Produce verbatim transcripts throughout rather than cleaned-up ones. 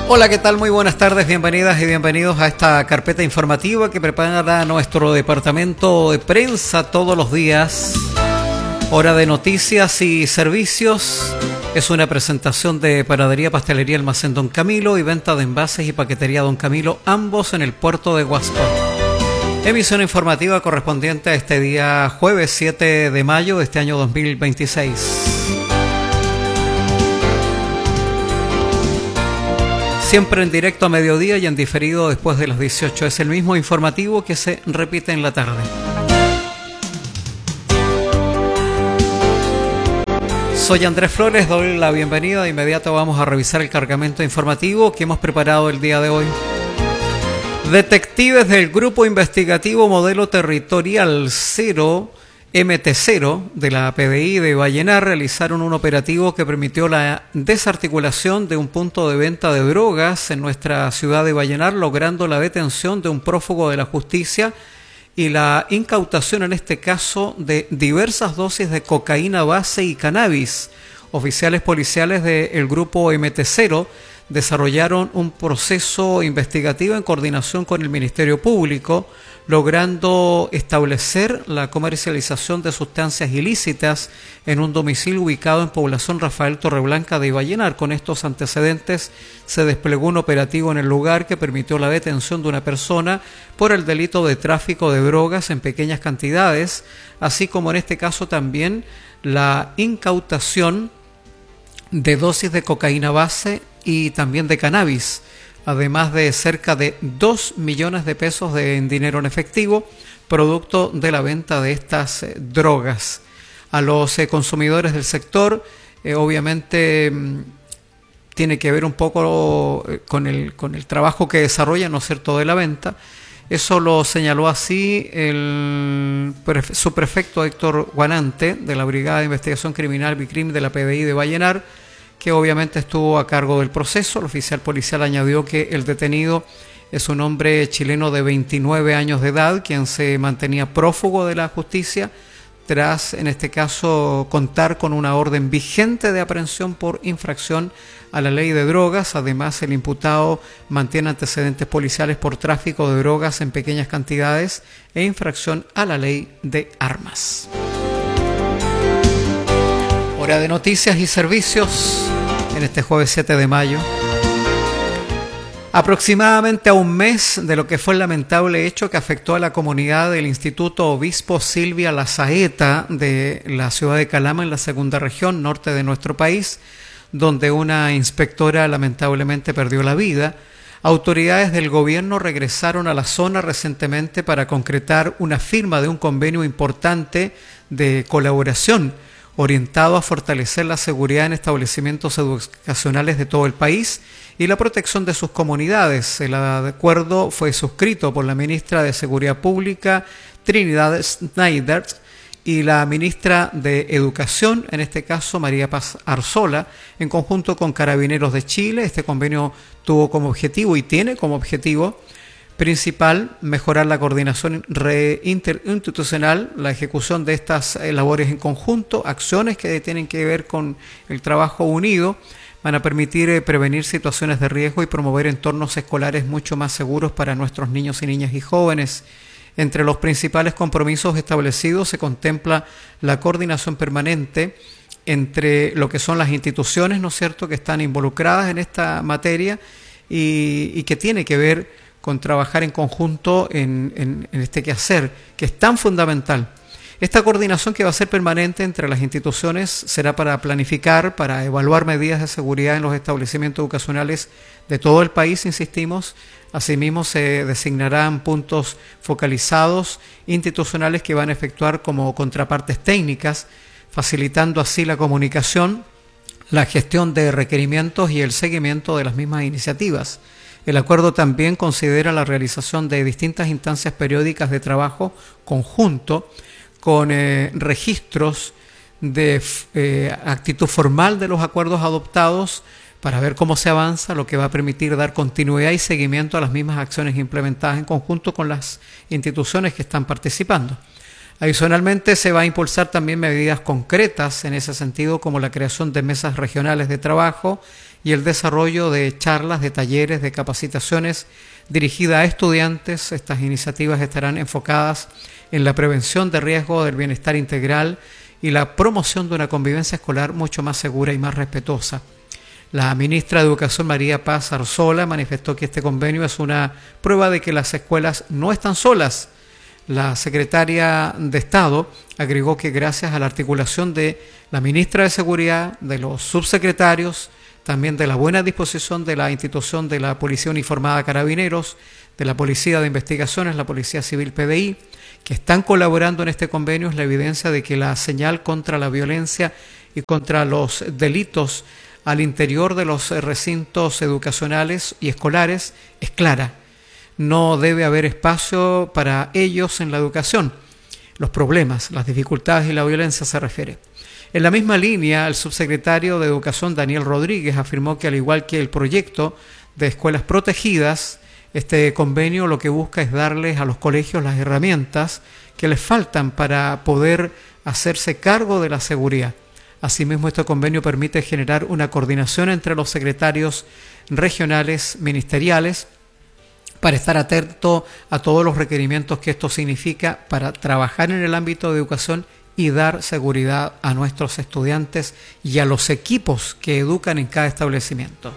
Hola, ¿qué tal? Muy buenas tardes, bienvenidas y bienvenidos a esta carpeta informativa que prepara nuestro departamento de prensa todos los días. Hora de noticias y servicios. Es una presentación de Panadería, Pastelería Almacén Don Camilo y venta de envases y paquetería Don Camilo, ambos en el puerto de Huasco. Emisión informativa correspondiente a este día jueves siete de mayo de este año dos mil veintiséis. Siempre en directo a mediodía y en diferido después de las dieciocho. Es el mismo informativo que se repite en la tarde. Soy Andrés Flores, doy la bienvenida. De inmediato vamos a revisar el cargamento informativo que hemos preparado el día de hoy. Detectives del Grupo Investigativo Modelo Territorial cero M T cero de la P D I de Vallenar realizaron un operativo que permitió la desarticulación de un punto de venta de drogas en nuestra ciudad de Vallenar, logrando la detención de un prófugo de la justicia y la incautación en este caso de diversas dosis de cocaína base y cannabis. Oficiales policiales del Grupo M T cero desarrollaron un proceso investigativo en coordinación con el Ministerio Público, logrando establecer la comercialización de sustancias ilícitas en un domicilio ubicado en población Rafael Torreblanca de Vallenar. Con estos antecedentes se desplegó un operativo en el lugar que permitió la detención de una persona por el delito de tráfico de drogas en pequeñas cantidades, así como en este caso también la incautación de dosis de cocaína base y también de cannabis, además de cerca de dos millones de pesos de en dinero en efectivo, producto de la venta de estas eh, drogas. A los eh, consumidores del sector, eh, obviamente, mmm, tiene que ver un poco eh, con, el, con el trabajo que desarrollan, ¿no es cierto?, de la venta. Eso lo señaló así el prefe- subprefecto Héctor Guanante, de la Brigada de Investigación Criminal Bicrim de la P D I de Vallenar, que obviamente estuvo a cargo del proceso. El oficial policial añadió que el detenido es un hombre chileno de veintinueve años de edad, quien se mantenía prófugo de la justicia tras, en este caso, contar con una orden vigente de aprehensión por infracción a la ley de drogas. Además, el imputado mantiene antecedentes policiales por tráfico de drogas en pequeñas cantidades e infracción a la ley de armas. Hora de noticias y servicios en este jueves siete de mayo. Aproximadamente a un mes de lo que fue el lamentable hecho que afectó a la comunidad del Instituto Obispo Silvia Lazaeta de la ciudad de Calama, en la segunda región norte de nuestro país, donde una inspectora lamentablemente perdió la vida, autoridades del gobierno regresaron a la zona recientemente para concretar una firma de un convenio importante de colaboración orientado a fortalecer la seguridad en establecimientos educacionales de todo el país y la protección de sus comunidades. El acuerdo fue suscrito por la ministra de Seguridad Pública, Trinidad Snyder, y la ministra de Educación, en este caso María Paz Arzola, en conjunto con Carabineros de Chile. Este convenio tuvo como objetivo y tiene como objetivo principal mejorar la coordinación interinstitucional, la ejecución de estas eh, labores en conjunto, acciones que tienen que ver con el trabajo unido, van a permitir eh, prevenir situaciones de riesgo y promover entornos escolares mucho más seguros para nuestros niños y niñas y jóvenes. Entre los principales compromisos establecidos se contempla la coordinación permanente entre lo que son las instituciones, ¿no es cierto?, que están involucradas en esta materia y, y que tiene que ver con trabajar en conjunto en, en, en este quehacer, que es tan fundamental. Esta coordinación, que va a ser permanente entre las instituciones, será para planificar, para evaluar medidas de seguridad en los establecimientos educacionales de todo el país, insistimos. Asimismo, se designarán puntos focalizados institucionales que van a efectuar como contrapartes técnicas, facilitando así la comunicación, la gestión de requerimientos y el seguimiento de las mismas iniciativas. El acuerdo también considera la realización de distintas instancias periódicas de trabajo conjunto con eh, registros de eh, actitud formal de los acuerdos adoptados para ver cómo se avanza, lo que va a permitir dar continuidad y seguimiento a las mismas acciones implementadas en conjunto con las instituciones que están participando. Adicionalmente, se va a impulsar también medidas concretas en ese sentido, como la creación de mesas regionales de trabajo y el desarrollo de charlas, de talleres, de capacitaciones dirigidas a estudiantes. Estas iniciativas estarán enfocadas en la prevención de riesgo del bienestar integral y la promoción de una convivencia escolar mucho más segura y más respetuosa. La ministra de Educación, María Paz Arzola, manifestó que este convenio es una prueba de que las escuelas no están solas. La secretaria de Estado agregó que gracias a la articulación de la ministra de Seguridad, de los subsecretarios, también de la buena disposición de la institución de la Policía Uniformada Carabineros, de la Policía de Investigaciones, la Policía Civil P D I, que están colaborando en este convenio, es la evidencia de que la señal contra la violencia y contra los delitos al interior de los recintos educacionales y escolares es clara. No debe haber espacio para ellos en la educación. Los problemas, las dificultades y la violencia se refiere. En la misma línea, el subsecretario de Educación, Daniel Rodríguez, afirmó que al igual que el proyecto de escuelas protegidas, este convenio lo que busca es darles a los colegios las herramientas que les faltan para poder hacerse cargo de la seguridad. Asimismo, este convenio permite generar una coordinación entre los secretarios regionales ministeriales para estar atento a todos los requerimientos que esto significa para trabajar en el ámbito de educación y dar seguridad a nuestros estudiantes y a los equipos que educan en cada establecimiento.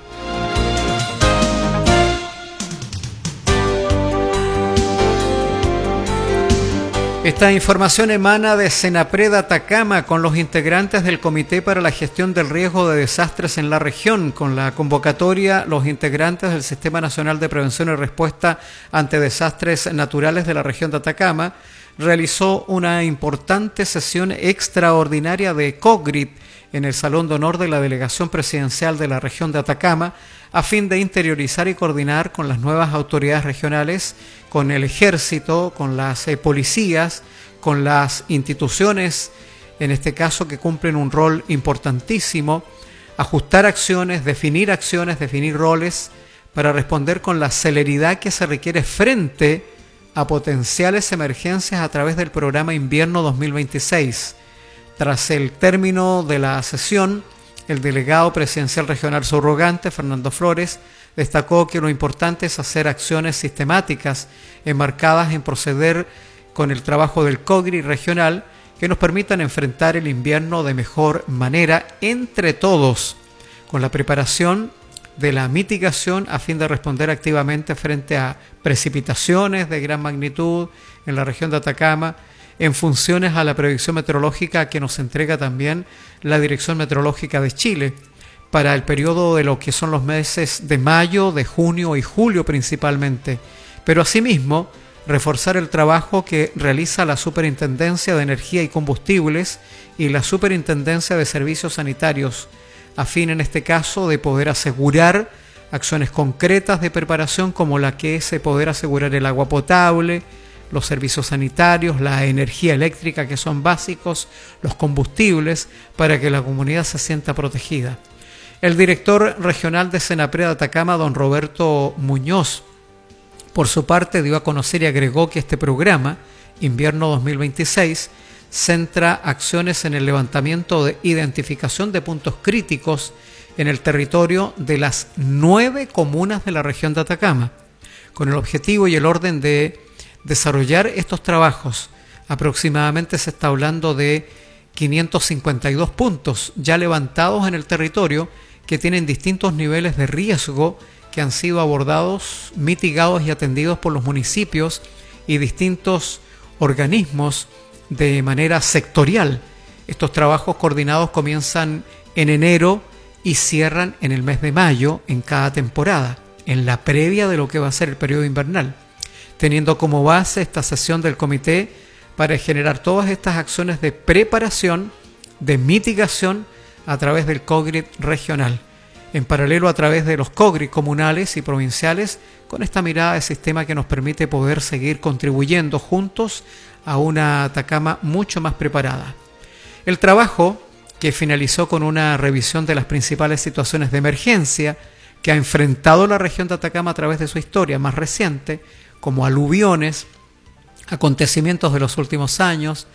Esta información emana de Senapred Atacama con los integrantes del Comité para la Gestión del Riesgo de Desastres en la región. Con la convocatoria, los integrantes del Sistema Nacional de Prevención y Respuesta ante Desastres Naturales de la región de Atacama realizó una importante sesión extraordinaria de COGRIT en el Salón de Honor de la Delegación Presidencial de la región de Atacama, a fin de interiorizar y coordinar con las nuevas autoridades regionales, con el ejército, con las eh, policías, con las instituciones, en este caso que cumplen un rol importantísimo, ajustar acciones, definir acciones, definir roles, para responder con la celeridad que se requiere frente a potenciales emergencias a través del programa Invierno dos mil veintiséis. Tras el término de la sesión, el delegado presidencial regional subrogante, Fernando Flores, destacó que lo importante es hacer acciones sistemáticas enmarcadas en proceder con el trabajo del COGRI regional que nos permitan enfrentar el invierno de mejor manera entre todos, con la preparación de la mitigación a fin de responder activamente frente a precipitaciones de gran magnitud en la región de Atacama, en funciones a la predicción meteorológica que nos entrega también la Dirección Meteorológica de Chile para el periodo de lo que son los meses de mayo, de junio y julio principalmente, pero asimismo reforzar el trabajo que realiza la Superintendencia de Energía y Combustibles y la Superintendencia de Servicios Sanitarios, a fin en este caso de poder asegurar acciones concretas de preparación como la que es poder asegurar el agua potable, los servicios sanitarios, la energía eléctrica que son básicos, los combustibles, para que la comunidad se sienta protegida. El director regional de Senapred Atacama, don Roberto Muñoz, por su parte dio a conocer y agregó que este programa, Invierno dos mil veintiséis, centra acciones en el levantamiento de identificación de puntos críticos en el territorio de las nueve comunas de la región de Atacama, con el objetivo y el orden de desarrollar estos trabajos. Aproximadamente se está hablando de quinientos cincuenta y dos puntos ya levantados en el territorio que tienen distintos niveles de riesgo que han sido abordados, mitigados y atendidos por los municipios y distintos organismos de manera sectorial. Estos trabajos coordinados comienzan en enero y cierran en el mes de mayo en cada temporada, en la previa de lo que va a ser el periodo invernal, teniendo como base esta sesión del comité para generar todas estas acciones de preparación, de mitigación a través del COGRIT regional, en paralelo a través de los COGRIT comunales y provinciales, con esta mirada de sistema que nos permite poder seguir contribuyendo juntos a una Atacama mucho más preparada. El trabajo, que finalizó con una revisión de las principales situaciones de emergencia que ha enfrentado la región de Atacama a través de su historia más reciente, como aluviones, acontecimientos de los últimos años,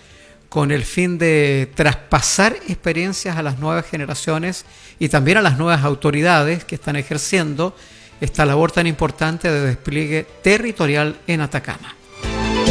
con el fin de traspasar experiencias a las nuevas generaciones y también a las nuevas autoridades que están ejerciendo esta labor tan importante de despliegue territorial en Atacama.